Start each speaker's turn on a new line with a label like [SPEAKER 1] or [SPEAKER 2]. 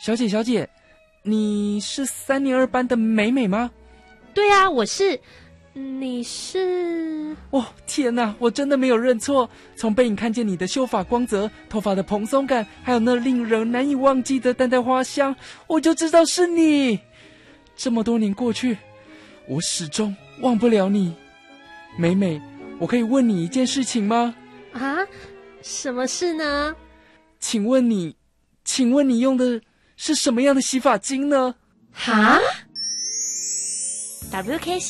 [SPEAKER 1] 小姐，你是3年2班的美美吗？
[SPEAKER 2] 对啊，我是。你是？
[SPEAKER 1] 哦，天哪，我真的没有认错。从背影看见你的秀发光泽、头发的蓬松感，还有那令人难以忘记的淡淡花香，我就知道是你。这么多年过去，我始终忘不了你。美美，我可以问你一件事情吗？
[SPEAKER 2] 啊？什么事呢？
[SPEAKER 1] 请问你用的是什么样的洗发精呢？
[SPEAKER 2] 哈？WK